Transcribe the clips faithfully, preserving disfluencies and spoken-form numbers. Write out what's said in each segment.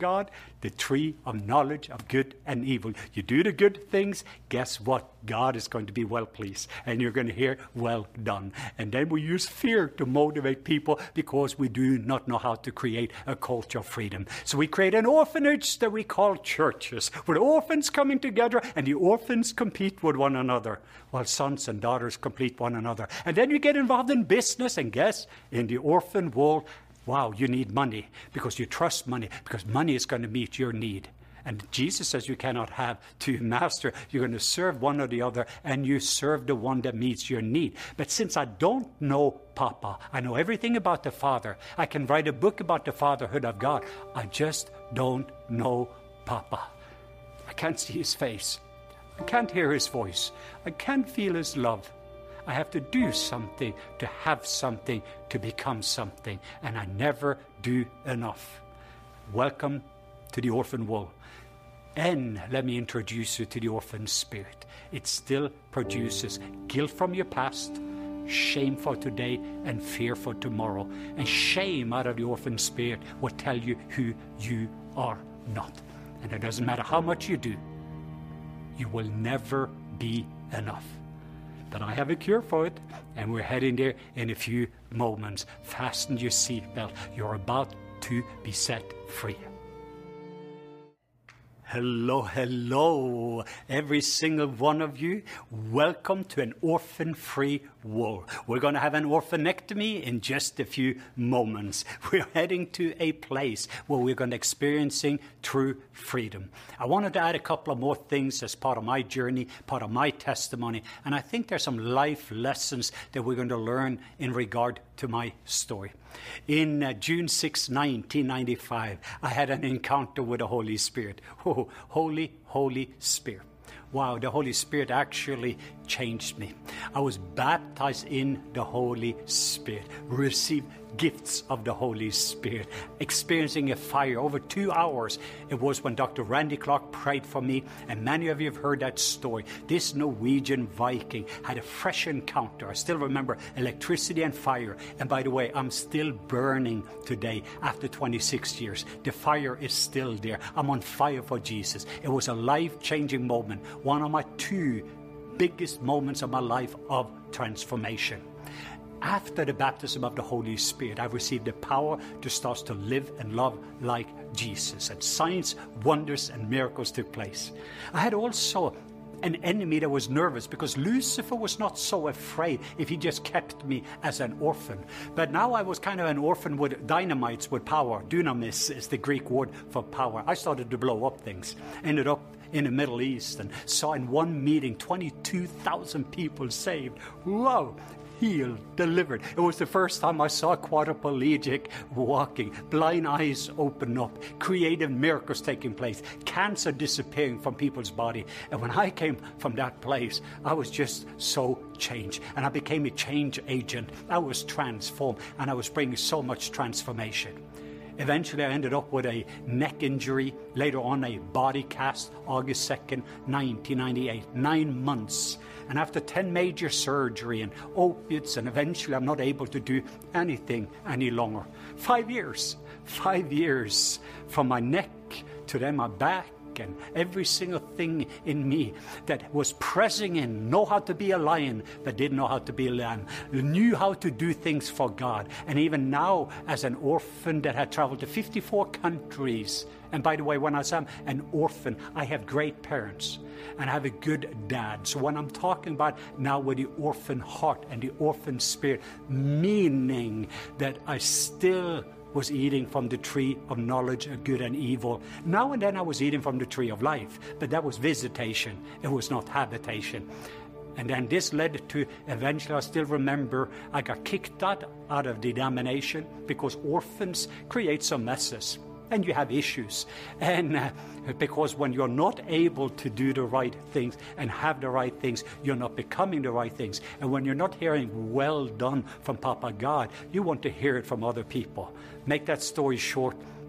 God, the tree of knowledge of good and evil. You do the good things, guess what? God is going to be well pleased. And you're going to hear, well done. And then we use fear to motivate people because we do not know how to create a culture of freedom. So we create an orphanage that we call churches, where orphans coming together and the orphans compete with one another, while sons and daughters complete one another. And then you get involved in business, and guess, in the orphan world, wow, you need money because you trust money, because money is going to meet your need. And Jesus says you cannot have two masters. You're going to serve one or the other, and you serve the one that meets your need. But since I don't know Papa, I know everything about the Father. I can write a book about the fatherhood of God. I just don't know Papa. I can't see his face. I can't hear his voice. I can't feel his love. I have to do something to have something, to become something, and I never do enough. Welcome to the orphan world. And let me introduce you to the orphan spirit. It still produces guilt from your past, shame for today, and fear for tomorrow. And shame out of the orphan spirit will tell you who you are not. And it doesn't matter how much you do, you will never be enough. But I have a cure for it, and we're heading there in a few moments. Fasten your seatbelt. You're about to be set free. Hello, hello, every single one of you. Welcome to an orphan-free world. We're going to have an orphanectomy in just a few moments. We're heading to a place where we're going to experiencing true freedom. I wanted to add a couple of more things as part of my journey, part of my testimony, and I think there's some life lessons that we're going to learn in regard to my story. In uh, June sixth, nineteen ninety-five, I had an encounter with the Holy Spirit. Oh, Holy, Holy Spirit. Wow, the Holy Spirit actually changed me. I was baptized in the Holy Spirit, received gifts of the Holy Spirit, experiencing a fire over two hours. It was when Doctor Randy Clark prayed for me, and many of you have heard that story. This Norwegian Viking had a fresh encounter. I still remember electricity and fire. And by the way, I'm still burning today after twenty-six years. The fire is still there. I'm on fire for Jesus. It was a life-changing moment, one of my two biggest moments of my life of transformation. After the baptism of the Holy Spirit, I received the power to start to live and love like Jesus. And signs, wonders, and miracles took place. I had also an enemy that was nervous because Lucifer was not so afraid if he just kept me as an orphan. But now I was kind of an orphan with dynamites with power. Dunamis is the Greek word for power. I started to blow up things. Ended up in the Middle East and saw in one meeting twenty-two thousand people saved. Wow! Healed, delivered. It was the first time I saw a quadriplegic walking, blind eyes open up, creative miracles taking place, cancer disappearing from people's body. And when I came from that place, I was just so changed. And I became a change agent. I was transformed, and I was bringing so much transformation. Eventually, I ended up with a neck injury, later on a body cast, August second, nineteen ninety-eight, nine months. And after ten major surgery and opiates, and eventually I'm not able to do anything any longer. Five years, five years from my neck to then my back, and every single thing in me that was pressing in, know how to be a lion, but didn't know how to be a lamb, knew how to do things for God. And even now, as an orphan that had traveled to fifty-four countries, and by the way, when I say I'm an orphan, I have great parents, and I have a good dad. So when I'm talking about now with the orphan heart and the orphan spirit, meaning that I still was eating from the tree of knowledge of good and evil. Now and then I was eating from the tree of life, but that was visitation. It was not habitation. And then this led to, eventually I still remember, I got kicked out, out of the denomination because orphans create some messes. And you have issues. And uh, because when you're not able to do the right things and have the right things, you're not becoming the right things. And when you're not hearing well done from Papa God, you want to hear it from other people. Make that story short.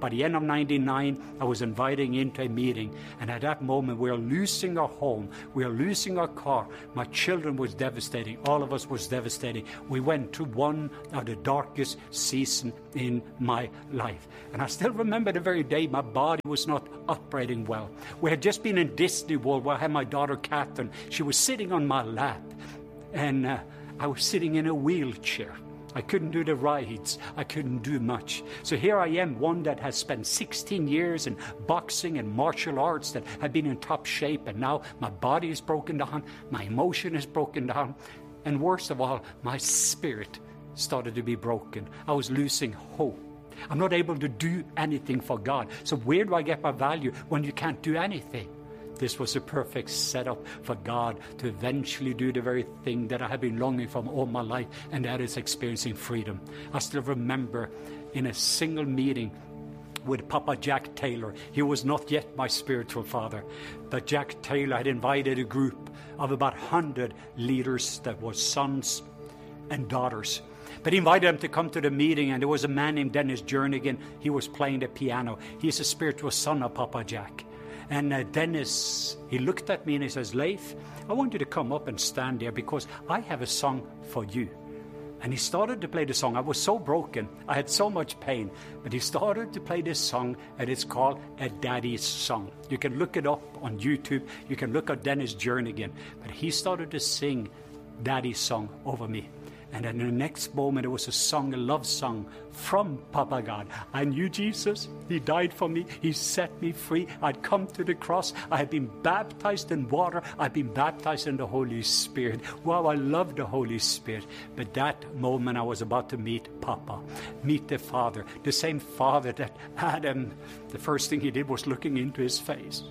By the end of ninety-nine, I was invited into a meeting, and at that moment we were losing our home, we were losing our car. My children was devastating, all of us was devastating. We went through one of the darkest seasons in my life. And I still remember the very day my body was not operating well. We had just been in Disney World where I had my daughter Catherine. She was sitting on my lap, and uh, I was sitting in a wheelchair. I couldn't do the rides. I couldn't do much. So here I am, one that has spent sixteen years in boxing and martial arts, that had been in top shape, and now my body is broken down, my emotion is broken down, and worst of all, my spirit started to be broken. I was losing hope. I'm not able to do anything for God. So where do I get my value when you can't do anything? This was a perfect setup for God to eventually do the very thing that I have been longing for all my life, and that is experiencing freedom. I still remember in a single meeting with Papa Jack Taylor. He was not yet my spiritual father, but Jack Taylor had invited a group of about one hundred leaders that were sons and daughters. But he invited them to come to the meeting, and there was a man named Dennis Jernigan. He was playing the piano. He's a spiritual son of Papa Jack. And uh, Dennis, he looked at me and he says, Leif, I want you to come up and stand there because I have a song for you. And he started to play the song. I was so broken. I had so much pain. But he started to play this song, and it's called A Daddy's Song. You can look it up on YouTube. You can look at Dennis Jernigan. But he started to sing Daddy's Song over me. And then in the next moment, it was a song, a love song from Papa God. I knew Jesus. He died for me. He set me free. I'd come to the cross. I had been baptized in water. I'd been baptized in the Holy Spirit. Wow, I love the Holy Spirit. But that moment, I was about to meet Papa, meet the Father, the same Father that Adam, the first thing he did was looking into his face.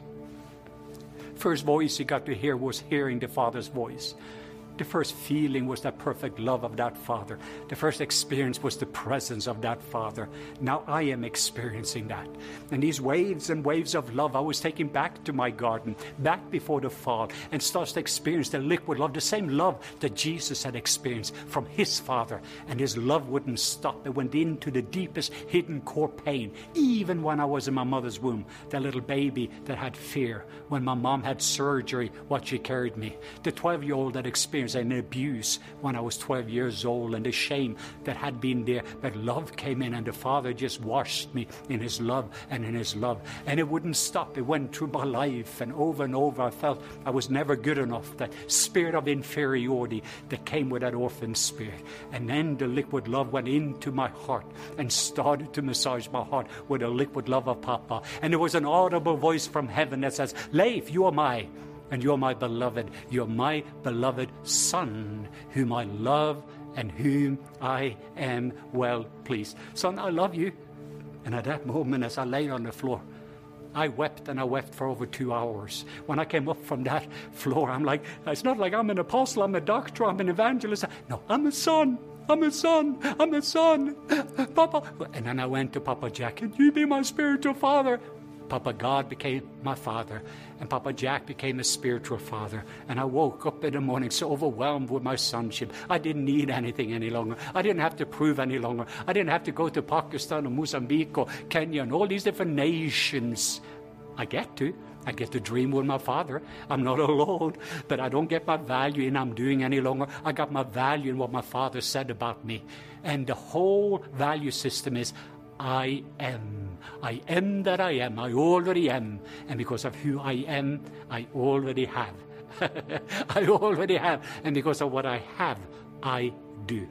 First voice he got to hear was hearing the Father's voice. The first feeling was that perfect love of that Father. The first experience was the presence of that Father. Now I am experiencing that. And these waves and waves of love, I was taken back to my garden, back before the fall, and starts to experience the liquid love, the same love that Jesus had experienced from his Father. And his love wouldn't stop. It went into the deepest hidden core pain. Even when I was in my mother's womb, that little baby that had fear. When my mom had surgery, what she carried me. The twelve-year-old that experienced an abuse when I was twelve years old, and the shame that had been there, but love came in, and the Father just washed me in his love and in his love, and it wouldn't stop. It went through my life, and over and over I felt I was never good enough, that spirit of inferiority that came with that orphan spirit. And then the liquid love went into my heart and started to massage my heart with the liquid love of Papa. And there was an audible voice from heaven that says, Leif, you are my And you're my beloved, you're my beloved Son, whom I love and whom I am well pleased. Son, I love you. And at that moment, as I lay on the floor, I wept, and I wept for over two hours. When I came up from that floor, I'm like, it's not like I'm an apostle, I'm a doctor, I'm an evangelist. No, I'm a son. I'm a son. I'm a son. Papa. And then I went to Papa Jack, can you be my spiritual father? Papa God became my father, and Papa Jack became a spiritual father. And I woke up in the morning so overwhelmed with my sonship. I didn't need anything any longer. I didn't have to prove any longer. I didn't have to go to Pakistan or Mozambique or Kenya and all these different nations. I get to. I get to dream with my Father. I'm not alone, but I don't get my value in I'm doing any longer. I got my value in what my Father said about me. And the whole value system is I am. I am that I am. I already am. And because of who I am, I already have. I already have. And because of what I have, I do.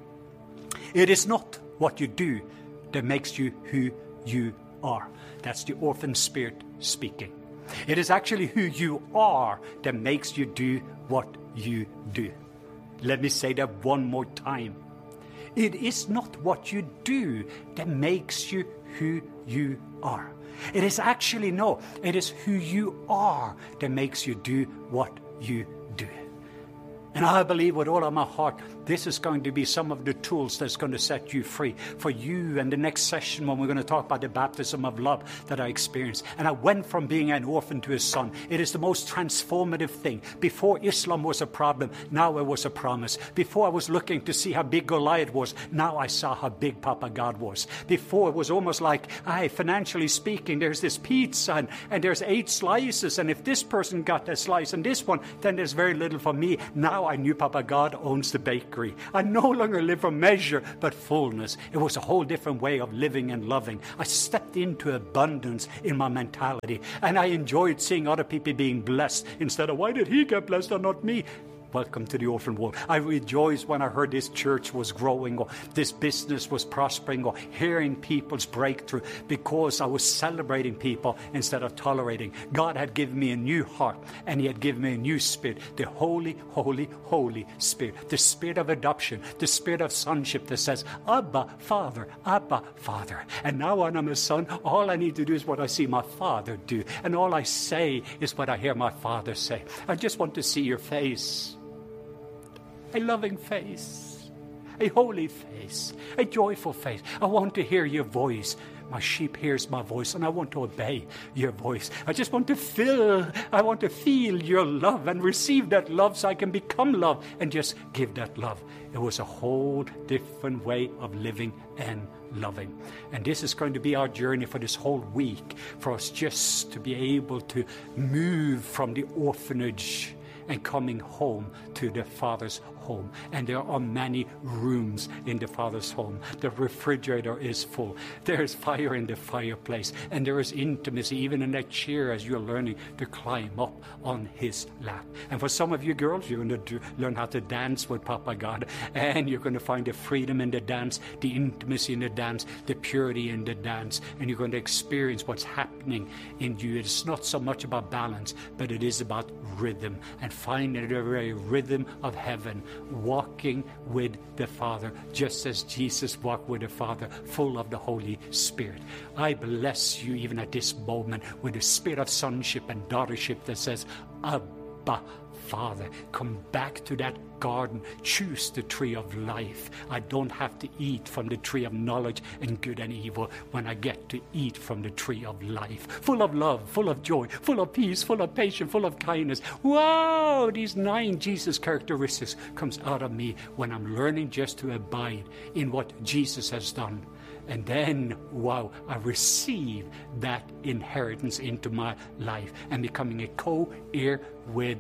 It is not what you do that makes you who you are. That's the orphan spirit speaking. It is actually who you are that makes you do what you do. Let me say that one more time. It is not what you do that makes you who you are. It is actually, no, it is who you are that makes you do what you do. And I believe with all of my heart, this is going to be some of the tools that's going to set you free for you. And the next session when we're going to talk about the baptism of love that I experienced. And I went from being an orphan to a son. It is the most transformative thing. Before Islam was a problem, now it was a promise. Before I was looking to see how big Goliath was, now I saw how big Papa God was. Before it was almost like, I, financially speaking, there's this pizza and, and there's eight slices. And if this person got a slice and this one, then there's very little for me. Now I knew Papa God owns the bakery. I no longer live from measure, but fullness. It was a whole different way of living and loving. I stepped into abundance in my mentality, and I enjoyed seeing other people being blessed instead of, why did he get blessed and not me? Welcome to the orphan world. I rejoiced when I heard this church was growing or this business was prospering or hearing people's breakthrough because I was celebrating people instead of tolerating. God had given me a new heart and He had given me a new spirit, the Holy, Holy, Holy Spirit, the spirit of adoption, the spirit of sonship that says, Abba, Father, Abba, Father. And now when I'm a son, all I need to do is what I see my Father do. And all I say is what I hear my Father say. I just want to see your face. A loving face, a holy face, a joyful face. I want to hear your voice. My sheep hears my voice, and I want to obey your voice. I just want to feel, I want to feel your love and receive that love so I can become love and just give that love. It was a whole different way of living and loving. And this is going to be our journey for this whole week, for us just to be able to move from the orphanage and coming home to the Father's home. And there are many rooms in the Father's home. The refrigerator is full. There is fire in the fireplace. And there is intimacy even in that chair as you're learning to climb up on His lap. And for some of you girls, you're going to learn how to dance with Papa God. And you're going to find the freedom in the dance, the intimacy in the dance, the purity in the dance. And you're going to experience what's happening in you. It's not so much about balance, but it is about rhythm and finding the very rhythm of heaven, walking with the Father, just as Jesus walked with the Father, full of the Holy Spirit. I bless you even at this moment with the spirit of sonship and daughtership that says, Abba, Father. Come back to that garden. Choose the tree of life. I don't have to eat from the tree of knowledge and good and evil when I get to eat from the tree of life. Full of love, full of joy, full of peace, full of patience, full of kindness. Wow! These nine Jesus characteristics comes out of me when I'm learning just to abide in what Jesus has done. And then, wow, I receive that inheritance into my life and becoming a co-heir with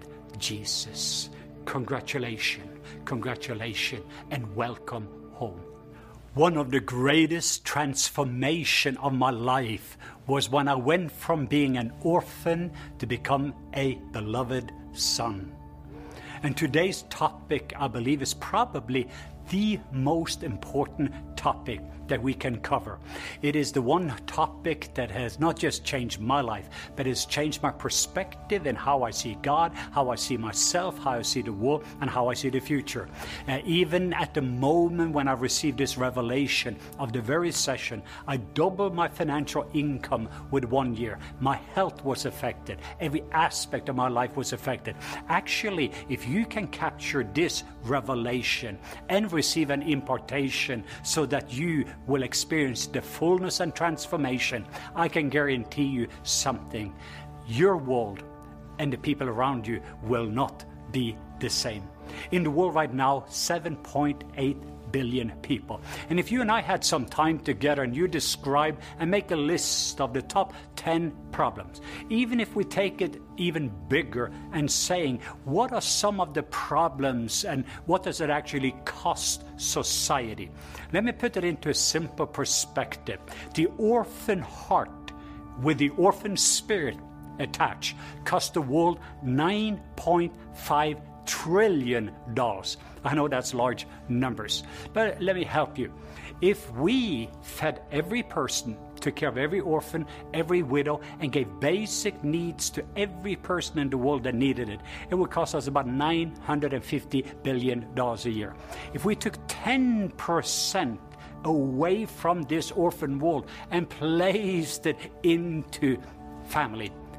Jesus. Congratulations, congratulations, and welcome home. One of the greatest transformation of my life was when I went from being an orphan to become a beloved son. And today's topic, I believe, is probably the most important topic that we can cover. It is the one topic that has not just changed my life, but has changed my perspective in how I see God, how I see myself, how I see the world, and how I see the future. Uh, even at the moment when I received this revelation of the very session, I doubled my financial income with one year. My health was affected. Every aspect of my life was affected. Actually, if you can capture this revelation and receive an impartation so that you will experience the fullness and transformation, I can guarantee you something. Your world and the people around you will not be the same. In the world right now, seven point eight billion people. And if you and I had some time together and you describe and make a list of the top ten problems, even if we take it even bigger and saying, what are some of the problems and what does it actually cost society? Let me put it into a simple perspective. The orphan heart with the orphan spirit attached cost the world nine point five trillion dollars. I know that's large numbers, but let me help you. If we fed every person, took care of every orphan, every widow, and gave basic needs to every person in the world that needed it, it would cost us about nine hundred fifty billion dollars a year. If we took ten percent away from this orphan world and placed it into family,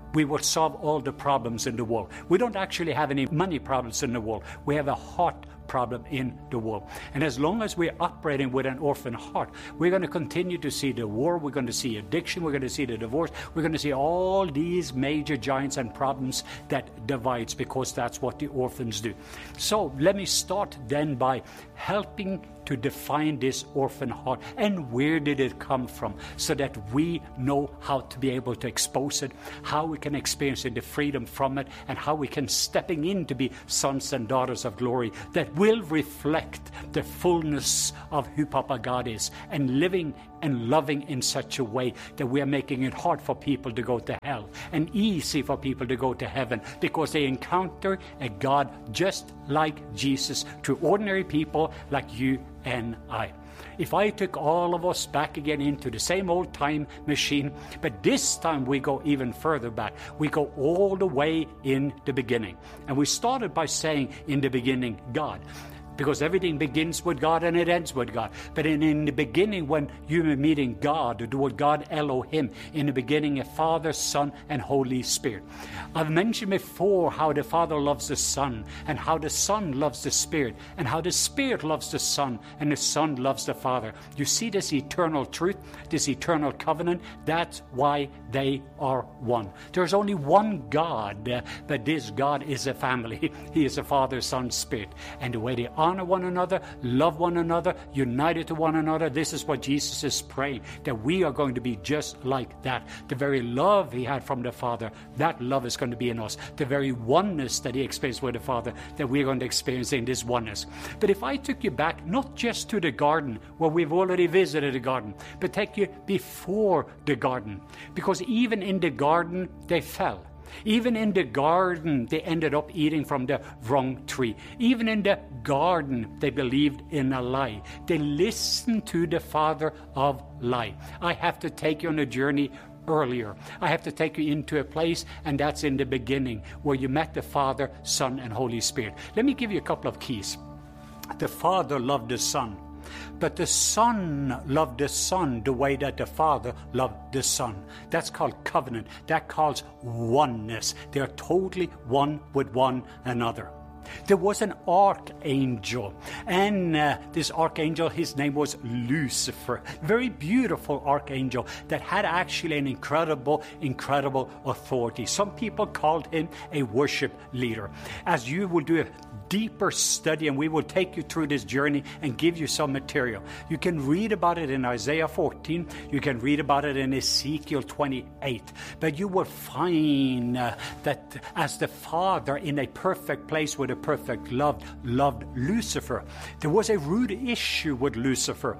we will solve all the problems in the world. We don't actually have any money problems in the world. We have a heart problem in the world. And as long as we're operating with an orphan heart, we're going to continue to see the war, we're going to see addiction, we're going to see the divorce, we're going to see all these major giants and problems that divides, because that's what the orphans do. So let me start then by helping to define this orphan heart and where did it come from, so that we know how to be able to expose it, how we can experience the freedom from it, and how we can stepping in to be sons and daughters of glory that will reflect the fullness of who Papa God is, and living and loving in such a way that we are making it hard for people to go to hell and easy for people to go to heaven, because they encounter a God just like Jesus through ordinary people like you and I. If I took all of us back again into the same old time machine, but this time we go even further back. We go all the way in the beginning. And we started by saying, in the beginning, God. Because everything begins with God and it ends with God. But in, in the beginning, when you were meeting God, the word God Elohim, in the beginning, a Father, Son, and Holy Spirit. I've mentioned before how the Father loves the Son, and how the Son loves the Spirit, and how the Spirit loves the Son, and the Son loves the Father. You see this eternal truth, this eternal covenant? That's why they are one. There's only one God, uh, but this God is a family. He is a Father, Son, Spirit. And the way they honor one another, love one another, united to one another. This is what Jesus is praying, that we are going to be just like that. The very love he had from the Father, that love is going to be in us. The very oneness that he experienced with the Father, that we're going to experience in this oneness. But if I took you back, not just to the garden, where we've already visited the garden, but take you before the garden. Because even in the garden, they fell. Even in the garden, they ended up eating from the wrong tree. Even in the garden, they believed in a lie. They listened to the father of lie. I have to take you on a journey earlier. I have to take you into a place, and that's in the beginning, where you met the Father, Son, and Holy Spirit. Let me give you a couple of keys. The Father loved the Son. But the Son loved the Son the way that the Father loved the Son. That's called covenant. That calls oneness. They are totally one with one another. There was an archangel, and uh, this archangel, his name was Lucifer. Very beautiful archangel that had actually an incredible, incredible authority. Some people called him a worship leader. As you will do a deeper study, and we will take you through this journey and give you some material. You can read about it in Isaiah fourteen. You can read about it in Ezekiel twenty-eight. But you will find uh, that as the Father, in a perfect place with a perfect love, loved Lucifer, there was a root issue with Lucifer.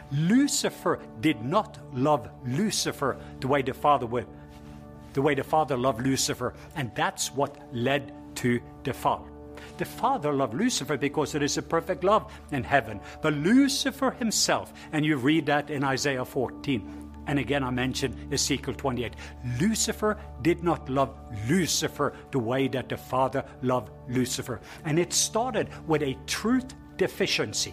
Lucifer did not love Lucifer the way the Father would, the way the Father loved Lucifer, and that's what led to the fall. The Father loved Lucifer because it is a perfect love in heaven. But Lucifer himself, and you read that in Isaiah fourteen, and again I mentioned Ezekiel twenty-eight, Lucifer did not love Lucifer the way that the Father loved Lucifer. And it started with a truth deficiency.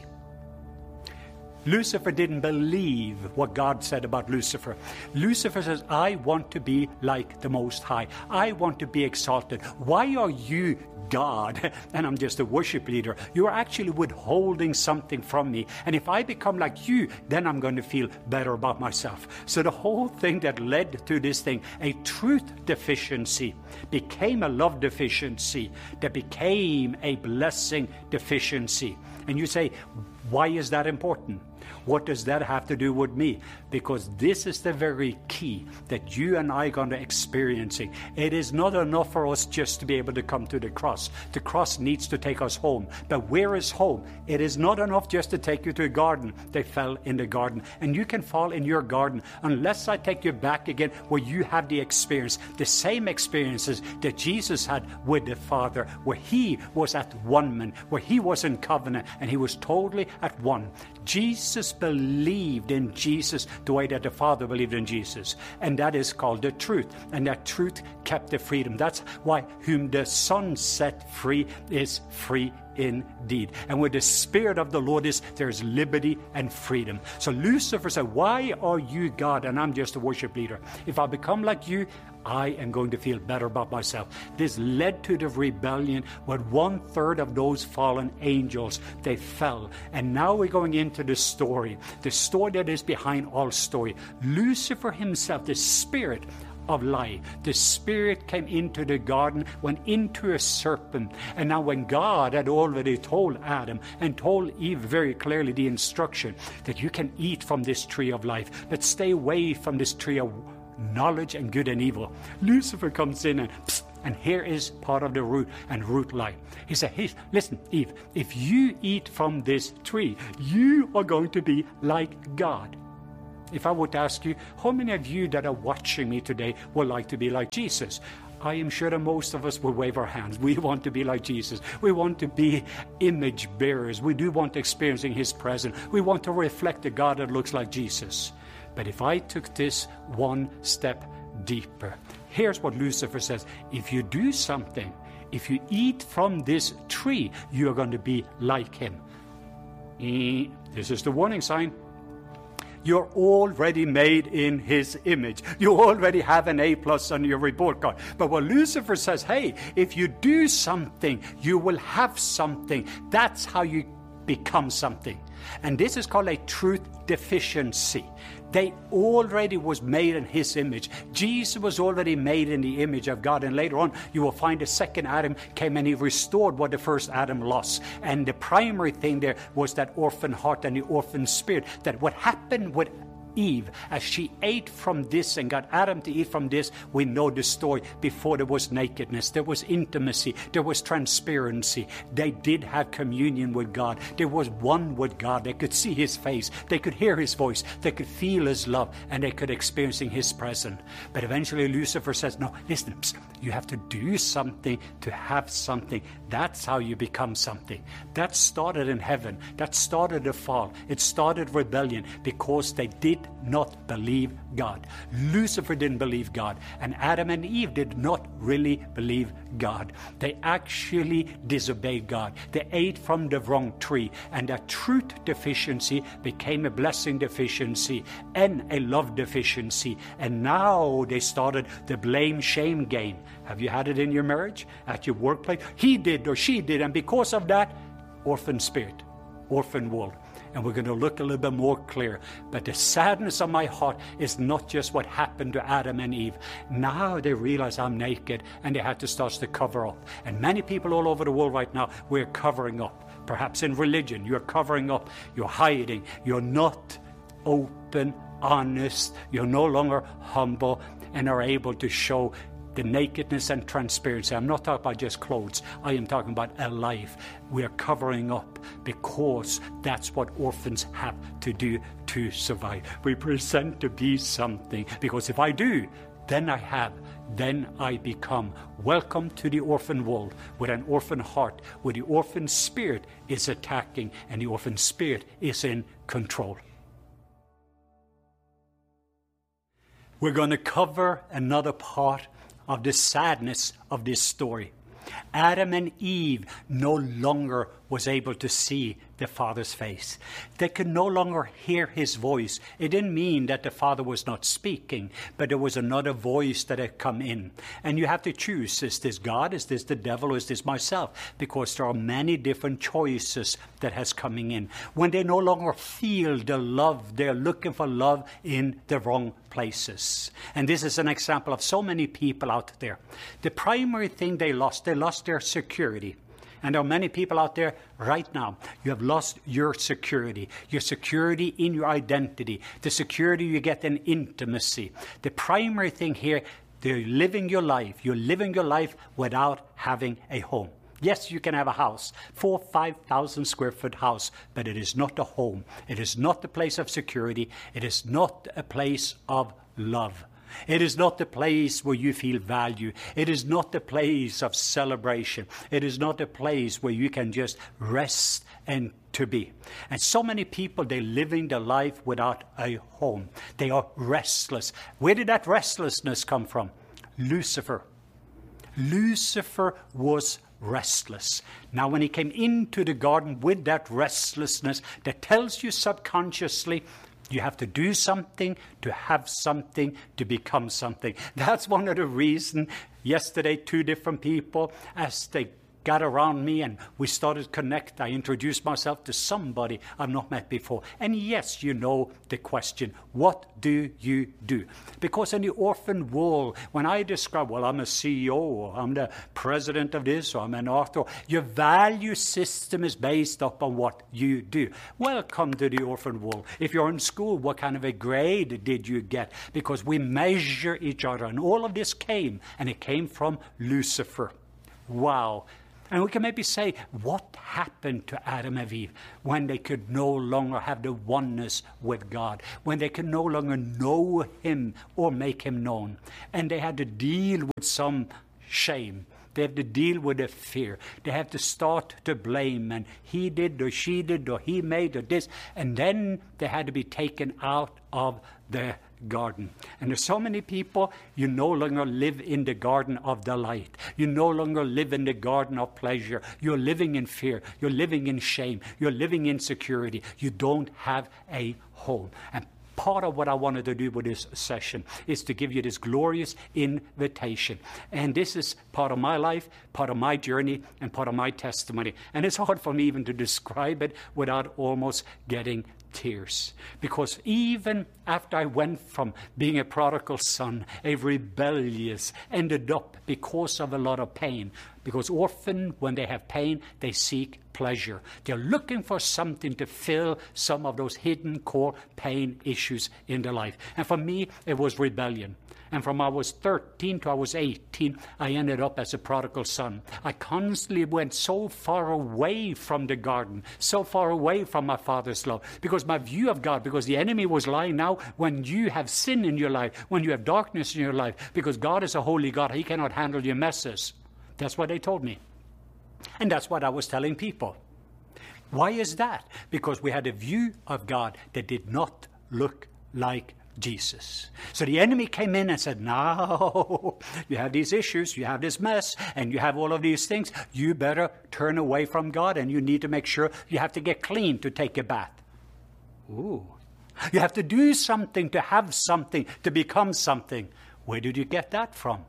Lucifer didn't believe what God said about Lucifer. Lucifer says, I want to be like the Most High. I want to be exalted. Why are you God and I'm just a worship leader? You're actually withholding something from me. And if I become like you, then I'm going to feel better about myself. So the whole thing that led to this thing, a truth deficiency, became a love deficiency that became a blessing deficiency. And you say, why is that important? What does that have to do with me? Because this is the very key that you and I are going to experiencing. It is not enough for us just to be able to come to the cross. The cross needs to take us home. But where is home? It is not enough just to take you to a garden. They fell in the garden. And you can fall in your garden unless I take you back again where you have the experience, the same experiences that Jesus had with the Father, where he was at one, where he was in covenant and he was totally at one. Jesus believed in Jesus the way that the Father believed in Jesus. And that is called the truth. And that truth kept the freedom. That's why whom the Son set free is free indeed. And where the Spirit of the Lord is, there is liberty and freedom. So Lucifer said, why are you God and I'm just a worship leader? If I become like you, I am going to feel better about myself. This led to the rebellion where one third of those fallen angels, they fell. And now we're going into the story, the story that is behind all story. Lucifer himself, the spirit of lie, the spirit came into the garden, went into a serpent. And now when God had already told Adam and told Eve very clearly the instruction that you can eat from this tree of life, but stay away from this tree of knowledge and good and evil. Lucifer comes in and psst, and here is part of the root and root lie. He said, hey, listen, Eve, if you eat from this tree, you are going to be like God. If I would ask you, how many of you that are watching me today would like to be like Jesus? I am sure that most of us will wave our hands. We want to be like Jesus. We want to be image bearers. We do want to experiencing His presence. We want to reflect a God that looks like Jesus. But if I took this one step deeper, here's what Lucifer says. If you do something, if you eat from this tree, you are going to be like him. This is the warning sign. You're already made in His image. You already have an A plus on your report card. But what Lucifer says, hey, if you do something, you will have something. That's how you become something. And this is called a truth deficiency. They already was made in His image. Jesus was already made in the image of God. And later on, you will find the second Adam came and he restored what the first Adam lost. And the primary thing there was that orphan heart and the orphan spirit. That what happened with Eve, as she ate from this and got Adam to eat from this, we know the story. Before there was nakedness, there was intimacy, there was transparency. They did have communion with God. There was one with God. They could see His face, they could hear His voice, they could feel His love, and they could experiencing His presence. But eventually Lucifer says, no, listen, you have to do something to have something. That's how you become something. That started in heaven. That started the fall. It started rebellion because they did not believe God. Lucifer didn't believe God, and Adam and Eve did not really believe God. They actually disobeyed God. They ate from the wrong tree, and that truth deficiency became a blessing deficiency and a love deficiency. And now they started the blame shame game. Have you had it in your marriage, at your workplace? He did or she did, and because of that, orphan spirit, orphan world. And we're going to look a little bit more clear. But the sadness of my heart is not just what happened to Adam and Eve. Now they realize I'm naked and they had to start to cover up. And many people all over the world right now, we're covering up. Perhaps in religion, you're covering up, you're hiding, you're not open, honest, you're no longer humble and are able to show the nakedness and transparency. I'm not talking about just clothes. I am talking about a life. We are covering up because that's what orphans have to do to survive. We present to be something because if I do, then I have, then I become. Welcome to the orphan world with an orphan heart, where the orphan spirit is attacking and the orphan spirit is in control. We're going to cover another part of the sadness of this story. Adam and Eve no longer was able to see the Father's face. They could no longer hear His voice. It didn't mean that the Father was not speaking, but there was another voice that had come in. And you have to choose, is this God, is this the devil, or is this myself? Because there are many different choices that has coming in. When they no longer feel the love, they're looking for love in the wrong places. And this is an example of so many people out there. The primary thing they lost, they lost their security. And there are many people out there right now. You have lost your security, your security in your identity, the security you get in intimacy. The primary thing here, they're living your life. You're living your life without having a home. Yes, you can have a house, four, five thousand square foot house, but it is not a home. It is not a place of security. It is not a place of love. It is not the place where you feel value. It is not the place of celebration. It is not a place where you can just rest and to be. And so many people, they're living their life without a home. They are restless. Where did that restlessness come from? Lucifer. Lucifer was restless. Now, when he came into the garden with that restlessness that tells you subconsciously, you have to do something to have something to become something. That's one of the reasons yesterday two different people, as they got around me and we started to connect, I introduced myself to somebody I've not met before. And yes, you know the question, what do you do? Because in the orphan world, when I describe, well, I'm a C E O, or I'm the president of this, or I'm an author, your value system is based upon what you do. Welcome to the orphan world. If you're in school, what kind of a grade did you get? Because we measure each other. And all of this came, and it came from Lucifer. Wow. And we can maybe say, what happened to Adam and Eve when they could no longer have the oneness with God, when they could no longer know him or make him known? And they had to deal with some shame. They have to deal with the fear. They have to start to blame. And he did, or she did, or he made, or this. And then they had to be taken out of the garden. And there's so many people, you no longer live in the garden of delight. You no longer live in the garden of pleasure. You're living in fear. You're living in shame. You're living in insecurity. You don't have a home. And part of what I wanted to do with this session is to give you this glorious invitation. And this is part of my life, part of my journey, and part of my testimony. And it's hard for me even to describe it without almost getting tears. Because even after I went from being a prodigal son, a rebellious, ended up because of a lot of pain. Because often when they have pain, they seek pleasure. They're looking for something to fill some of those hidden core pain issues in their life. And for me, it was rebellion. And from I was thirteen to I was eighteen, I ended up as a prodigal son. I constantly went so far away from the garden, so far away from my Father's love, because my view of God, because the enemy was lying. Now, when you have sin in your life, when you have darkness in your life, because God is a holy God, he cannot handle your messes. That's what they told me. And that's what I was telling people. Why is that? Because we had a view of God that did not look like Jesus. So the enemy came in and said, no, you have these issues, you have this mess, and you have all of these things. You better turn away from God, and you need to make sure you have to get clean to take a bath. Ooh. You have to do something to have something, to become something. Where did you get that from?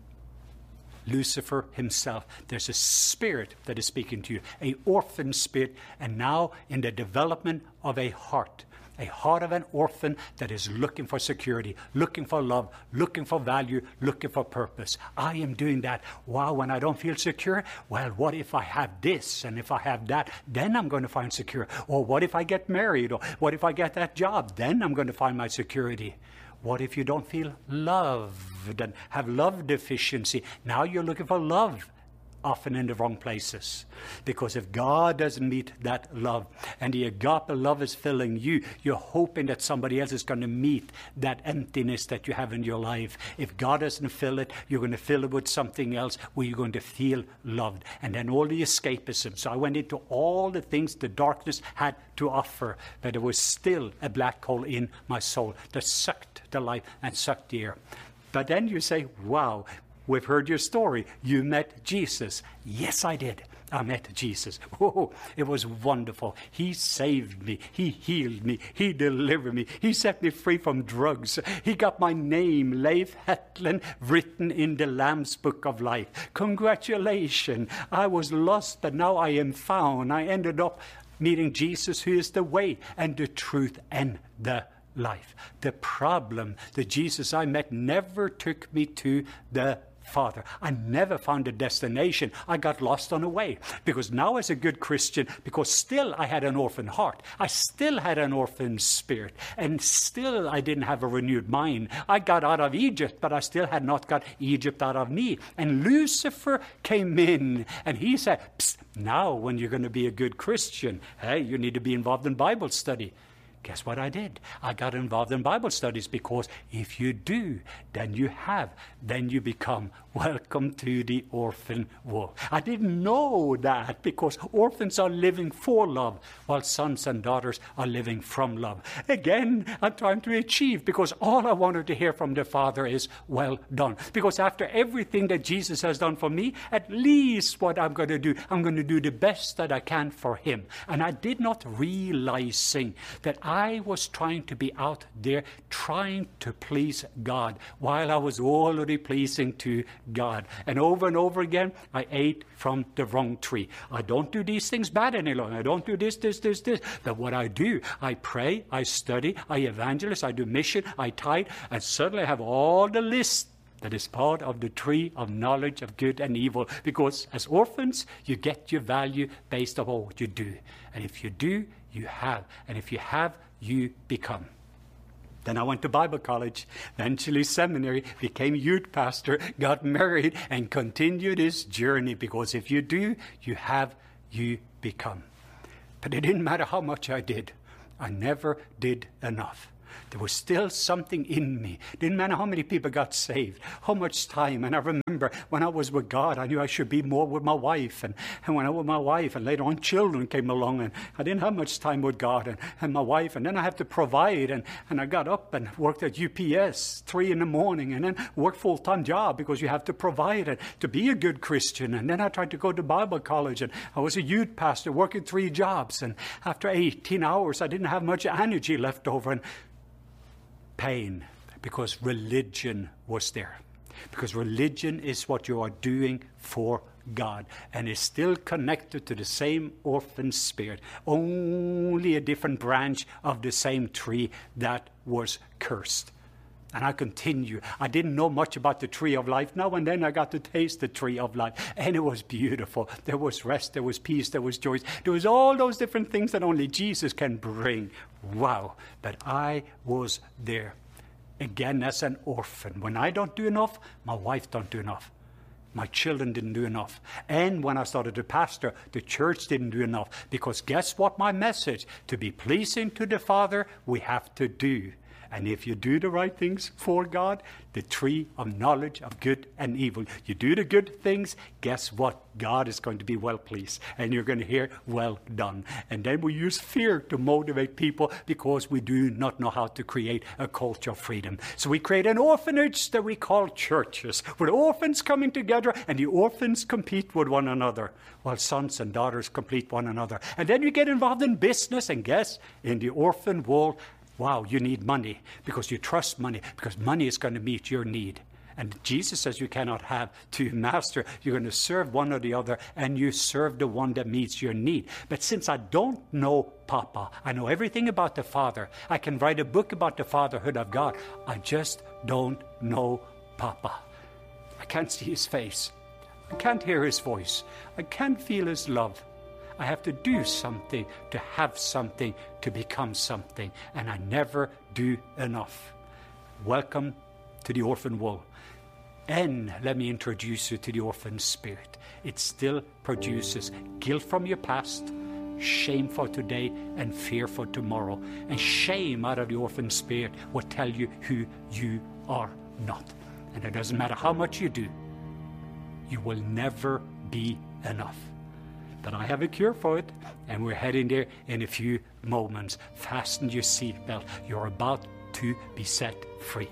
Lucifer himself. There's a spirit that is speaking to you, an orphan spirit, and now in the development of a heart. A heart of an orphan that is looking for security, looking for love, looking for value, looking for purpose. I am doing that. Wow, when I don't feel secure, well, what if I have this? And if I have that, then I'm going to find secure. Or what if I get married? Or what if I get that job? Then I'm going to find my security. What if you don't feel loved and have love deficiency? Now you're looking for love, often in the wrong places. Because if God doesn't meet that love, and the agape love is filling you, you're hoping that somebody else is going to meet that emptiness that you have in your life. If God doesn't fill it, you're going to fill it with something else where you're going to feel loved. And then all the escapism. So I went into all the things the darkness had to offer, but there was still a black hole in my soul that sucked the life and sucked the air. But then you say, wow, we've heard your story. You met Jesus. Yes, I did. I met Jesus. Oh, it was wonderful. He saved me. He healed me. He delivered me. He set me free from drugs. He got my name, Leif Hetland, written in the Lamb's Book of Life. Congratulations. I was lost, but now I am found. I ended up meeting Jesus, who is the way and the truth and the life. The problem, the Jesus I met never took me to the Father. I never found a destination. I got lost on the way. Because now as a good Christian, because still I had an orphan heart. I still had an orphan spirit. And still I didn't have a renewed mind. I got out of Egypt, but I still had not got Egypt out of me. And Lucifer came in and he said, psst, now when you're going to be a good Christian, hey, you need to be involved in Bible study. guess what I did? I got involved in Bible studies, because if you do, then you have, then you become. Welcome to the orphan world. I didn't know that, because orphans are living for love, while sons and daughters are living from love. Again, I'm trying to achieve, because all I wanted to hear from the Father is, well done. Because after everything that Jesus has done for me, at least what I'm going to do, I'm going to do the best that I can for him. And I did not realizing that I was trying to be out there trying to please God, while I was already pleasing to God. And over and over again, I ate from the wrong tree. I don't do these things bad any longer. I don't do this, this, this, this. But what I do, I pray, I study, I evangelize, I do mission, I tithe, and suddenly I have all the list that is part of the tree of knowledge of good and evil. Because as orphans, you get your value based on what you do. And if you do, you have. And if you have, you become. Then I went to Bible college, eventually seminary, became youth pastor, got married, and continued this journey. Because if you do, you have, you become. But it didn't matter how much I did. I never did enough. There was still something in me. Didn't matter how many people got saved, how much time. And I remember when I was with God, I knew I should be more with my wife. And, and when I was with my wife, and later on children came along, and I didn't have much time with God and, and my wife. And then I had to provide. And, and I got up and worked at U P S three in the morning, and then worked full-time job, because you have to provide and to be a good Christian. And then I tried to go to Bible college, and I was a youth pastor working three jobs. And after eighteen hours, I didn't have much energy left over. And pain, because religion was there. Because religion is what you are doing for God, and is still connected to the same orphan spirit, only a different branch of the same tree that was cursed. And I continue. I didn't know much about the tree of life. Now and then I got to taste the tree of life, and it was beautiful. There was rest, there was peace, there was joy. There was all those different things that only Jesus can bring. Wow. But I was there. Again, as an orphan. When I don't do enough, my wife don't do enough. My children didn't do enough. And when I started to pastor, the church didn't do enough. Because guess what my message? To be pleasing to the Father, we have to do. And if you do the right things for God, the tree of knowledge of good and evil, you do the good things, guess what? God is going to be well pleased. And you're going to hear, well done. And then we use fear to motivate people, because we do not know how to create a culture of freedom. So we create an orphanage that we call churches, where orphans coming together, and the orphans compete with one another, while sons and daughters complete one another. And then you get involved in business, and guess, in the orphan world, wow, you need money, because you trust money, because money is going to meet your need. And Jesus says you cannot have two masters. You're going to serve one or the other, and you serve the one that meets your need. But since I don't know Papa, I know everything about the Father. I can write a book about the fatherhood of God. I just don't know Papa. I can't see his face. I can't hear his voice. I can't feel his love. I have to do something to have something, to become something. And I never do enough. Welcome to the orphan world. And let me introduce you to the orphan spirit. It still produces guilt from your past, shame for today, and fear for tomorrow. And shame out of the orphan spirit will tell you who you are not. And it doesn't matter how much you do, you will never be enough. But I have a cure for it, and we're heading there in a few moments. Fasten your seatbelt. You're about to be set free.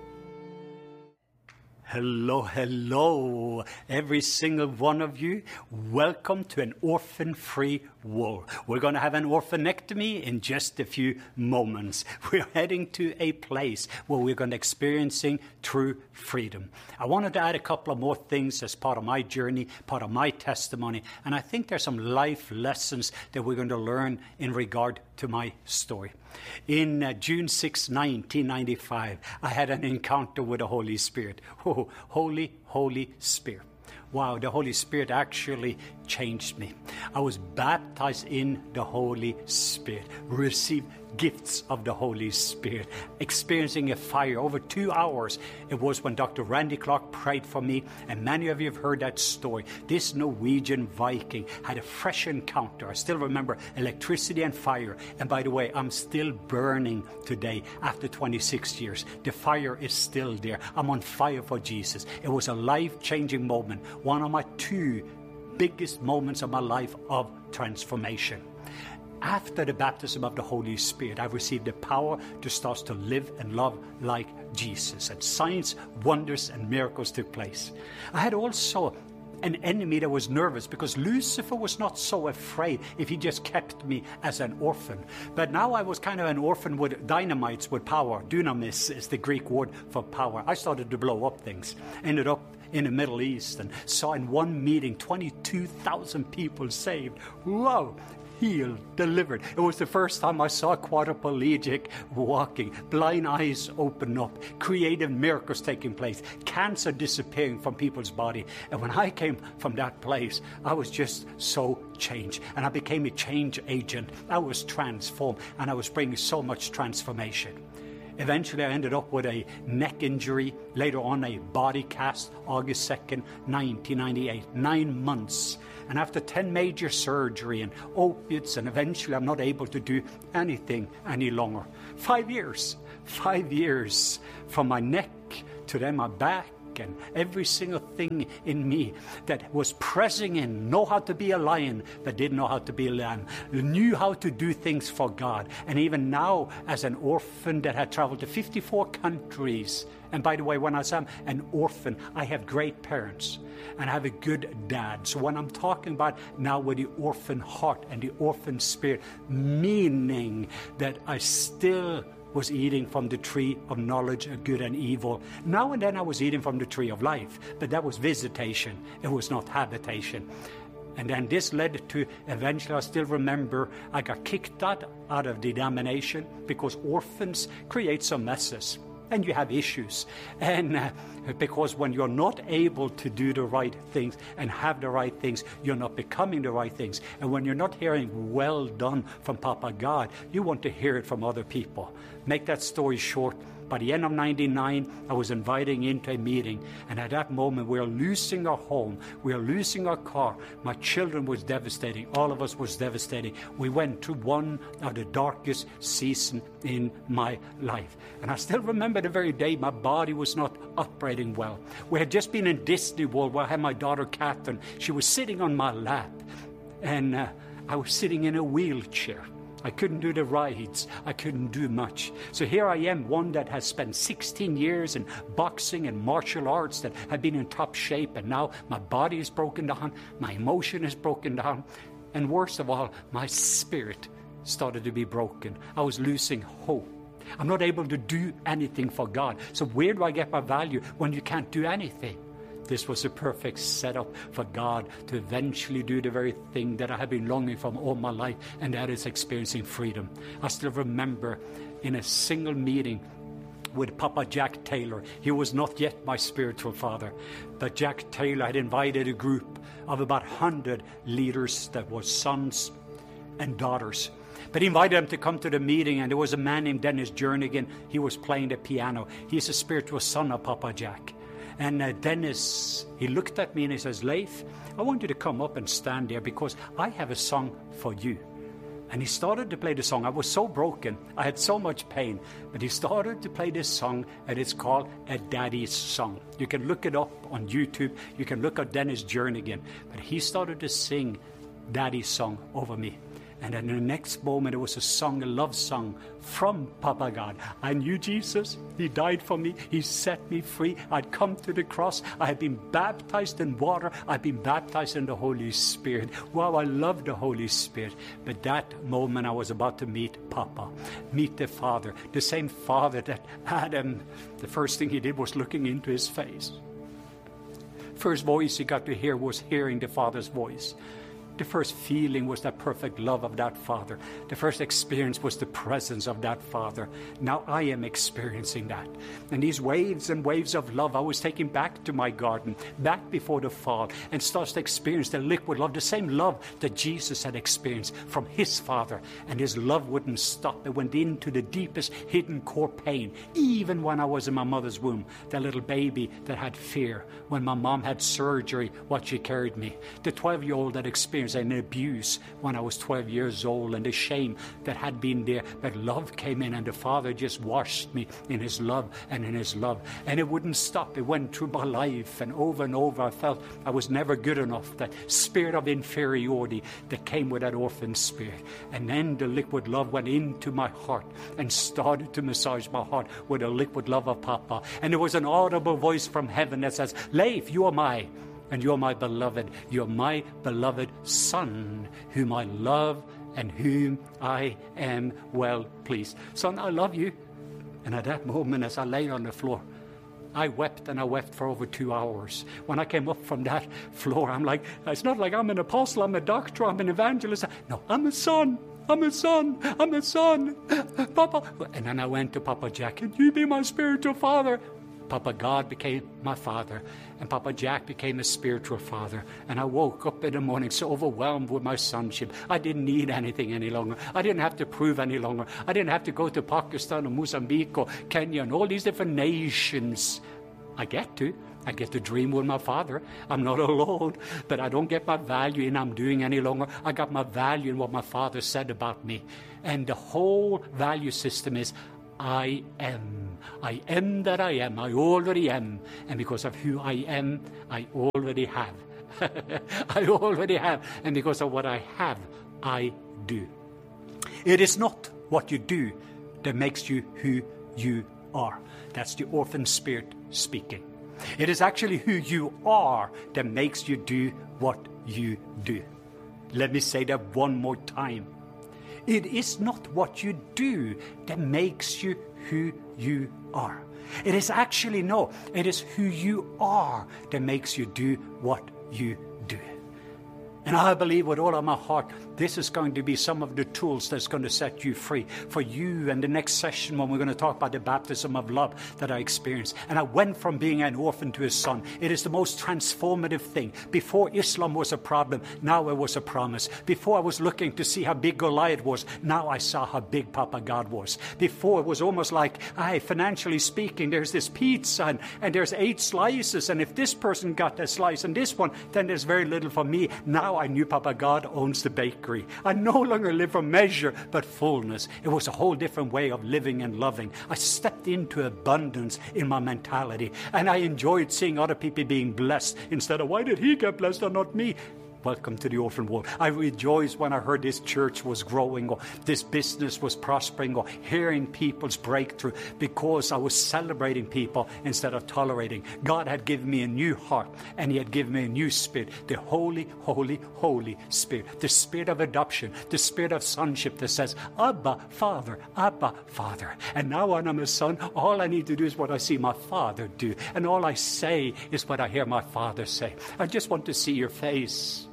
Hello, hello, every single one of you. Welcome to an orphan-free world. We're going to have an orphanectomy in just a few moments. We're heading to a place where we're going to experiencing true freedom. I wanted to add a couple of more things as part of my journey, part of my testimony, and I think there's some life lessons that we're going to learn in regard to my story. In uh, June sixth, nineteen ninety-five, I had an encounter with the Holy Spirit. Oh, Holy, Holy Spirit. Wow, the Holy Spirit actually changed me. I was baptized in the Holy Spirit, received gifts of the Holy Spirit, experiencing a fire. Over two hours it was when Doctor Randy Clark prayed for me, and many of you have heard that story. This Norwegian Viking had a fresh encounter. I still remember electricity and fire, and by the way, I'm still burning today after twenty-six years. The fire is still there. I'm on fire for Jesus. It was a life-changing moment, one of my two biggest moments of my life of transformation. After the baptism of the Holy Spirit, I received the power to start to live and love like Jesus. And signs, wonders, and miracles took place. I had also an enemy that was nervous because Lucifer was not so afraid if he just kept me as an orphan. But now I was kind of an orphan with dynamites with power. Dunamis is the Greek word for power. I started to blow up things. Ended up in the Middle East and saw in one meeting twenty-two thousand people saved. Wow! Healed, delivered. It was the first time I saw a quadriplegic walking, blind eyes open up, creative miracles taking place, cancer disappearing from people's body. And when I came from that place, I was just so changed. And I became a change agent. I was transformed, and I was bringing so much transformation. Eventually, I ended up with a neck injury, later on a body cast, August second, nineteen ninety-eight, nine months. And after ten major surgery and opiates, and eventually I'm not able to do anything any longer. Five years, five years from my neck to then my back, and every single thing in me that was pressing in, know how to be a lion, but didn't know how to be a lamb, knew how to do things for God. And even now, as an orphan that had traveled to fifty-four countries, and by the way, when I say I'm an orphan, I have great parents, and I have a good dad. So when I'm talking about now with the orphan heart and the orphan spirit, meaning that I still was eating from the tree of knowledge of good and evil. Now and then I was eating from the tree of life, but that was visitation. It was not habitation. And then this led to, eventually I still remember, I got kicked out, out of the denomination because orphans create some messes. And you have issues. And uh, because when you're not able to do the right things and have the right things, you're not becoming the right things. And when you're not hearing well done from Papa God, you want to hear it from other people. Make that story short. By the end of ninety-nine, I was inviting into a meeting, and at that moment we were losing our home, we were losing our car. My children was devastating, all of us was devastating. We went through one of the darkest seasons in my life. And I still remember the very day my body was not operating well. We had just been in Disney World where I had my daughter Catherine. She was sitting on my lap, and uh, I was sitting in a wheelchair. I couldn't do the rides. I couldn't do much. So here I am, one that has spent sixteen years in boxing and martial arts, that have been in top shape, and now my body is broken down, my emotion is broken down, and worst of all, my spirit started to be broken. I was losing hope. I'm not able to do anything for God. So where do I get my value when you can't do anything? This was a perfect setup for God to eventually do the very thing that I have been longing for all my life, and that is experiencing freedom. I still remember in a single meeting with Papa Jack Taylor. He was not yet my spiritual father, but Jack Taylor had invited a group of about one hundred leaders that were sons and daughters. But he invited them to come to the meeting, and there was a man named Dennis Jernigan. He was playing the piano. He's a spiritual son of Papa Jack. And uh, Dennis, he looked at me and he says, Leif, I want you to come up and stand there because I have a song for you. And he started to play the song. I was so broken. I had so much pain. But he started to play this song, and it's called A Daddy's Song. You can look it up on YouTube. You can look at Dennis Jernigan. But he started to sing Daddy's Song over me. And then in the next moment, it was a song, a love song from Papa God. I knew Jesus. He died for me. He set me free. I'd come to the cross. I had been baptized in water. I'd been baptized in the Holy Spirit. Wow, I love the Holy Spirit. But that moment, I was about to meet Papa, meet the Father, the same Father that Adam, the first thing he did was looking into his face. First voice he got to hear was hearing the Father's voice. The first feeling was that perfect love of that Father. The first experience was the presence of that Father. Now I am experiencing that. And these waves and waves of love, I was taken back to my garden, back before the fall, and starts to experience the liquid love, the same love that Jesus had experienced from his Father. And his love wouldn't stop. It went into the deepest hidden core pain, even when I was in my mother's womb, that little baby that had fear, when my mom had surgery while she carried me, the twelve-year-old that experienced an abuse when I was twelve years old, and the shame that had been there, but love came in, and the Father just washed me in his love and in his love. And it wouldn't stop. It went through my life, and over and over I felt I was never good enough, that spirit of inferiority that came with that orphan spirit. And then the liquid love went into my heart and started to massage my heart with the liquid love of Papa. And there was an audible voice from heaven that says, Leif, you are my, and you are my beloved. You are my beloved Son, whom I love and whom I am well pleased. Son, I love you. And at that moment, as I lay on the floor, I wept, and I wept for over two hours. When I came up from that floor, I'm like, it's not like I'm an apostle, I'm a doctor, I'm an evangelist. No, I'm a son. I'm a son. I'm a son. Papa. And then I went to Papa Jack. Can you be my spiritual father? Papa God became my father, and Papa Jack became a spiritual father. And I woke up in the morning so overwhelmed with my sonship. I didn't need anything any longer. I didn't have to prove any longer. I didn't have to go to Pakistan or Mozambique or Kenya and all these different nations. I get to. I get to dream with my Father. I'm not alone, but I don't get my value in I'm doing any longer. I got my value in what my Father said about me. And the whole value system is, I am. I am that I am. I already am. And because of who I am, I already have. I already have. And because of what I have, I do. It is not what you do that makes you who you are. That's the orphan spirit speaking. It is actually who you are that makes you do what you do. Let me say that one more time. It is not what you do that makes you who you are. It is actually, no, it is who you are that makes you do what you do. And I believe with all of my heart, this is going to be some of the tools that's going to set you free for you and the next session when we're going to talk about the baptism of love that I experienced. And I went from being an orphan to a son. It is the most transformative thing. Before Islam was a problem, now it was a promise. Before I was looking to see how big Goliath was, now I saw how big Papa God was. Before it was almost like, aye, financially speaking, there's this pizza and, and there's eight slices, and if this person got a slice and this one, then there's very little for me. Now I knew Papa God owns the bakery. I no longer live for measure, but fullness. It was a whole different way of living and loving. I stepped into abundance in my mentality, and I enjoyed seeing other people being blessed instead of, why did he get blessed and not me? Welcome to the orphan world. I rejoiced when I heard this church was growing, or this business was prospering, or hearing people's breakthrough, because I was celebrating people instead of tolerating. God had given me a new heart, and he had given me a new spirit, the Holy, Holy, Holy Spirit, the spirit of adoption, the spirit of sonship that says, Abba, Father, Abba, Father. And now when I'm a son, all I need to do is what I see my Father do, and all I say is what I hear my Father say. I just want to see your face.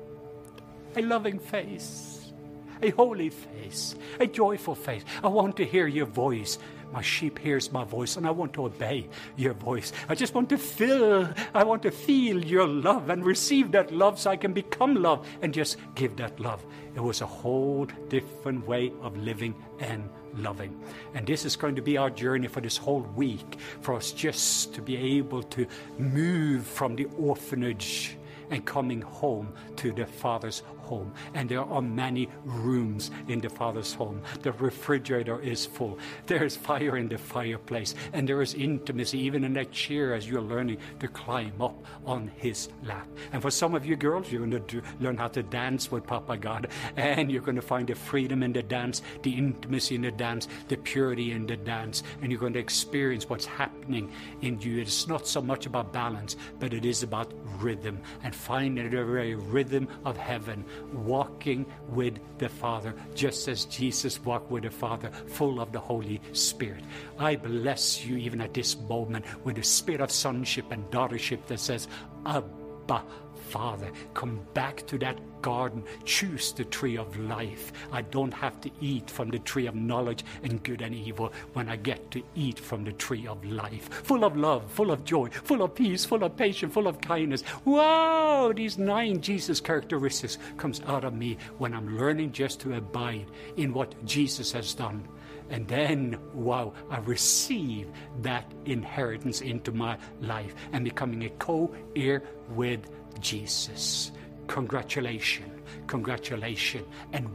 A loving face, a holy face, a joyful face. I want to hear your voice. My sheep hears my voice, and I want to obey your voice. I just want to feel, I want to feel your love and receive that love so I can become love and just give that love. It was a whole different way of living and loving. And this is going to be our journey for this whole week, for us just to be able to move from the orphanage and coming home to the Father's home. And there are many rooms in the Father's home. The refrigerator is full. There is fire in the fireplace. And there is intimacy even in that chair as you're learning to climb up on his lap. And for some of you girls, you're going to do, learn how to dance with Papa God. And you're going to find the freedom in the dance, the intimacy in the dance, the purity in the dance. And you're going to experience what's happening in you. It's not so much about balance, but it is about rhythm, and finding the very rhythm of heaven, walking with the Father, just as Jesus walked with the Father, full of the Holy Spirit. I bless you even at this moment with the spirit of sonship and daughtership that says, Abba, Abba, Father. Come back to that garden. Choose the tree of life. I don't have to eat from the tree of knowledge and good and evil when I get to eat from the tree of life. Full of love, full of joy, full of peace, full of patience, full of kindness. Wow, these nine Jesus characteristics comes out of me when I'm learning just to abide in what Jesus has done. And then, wow, I receive that inheritance into my life and becoming a co-heir with Jesus. Congratulations, congratulations, and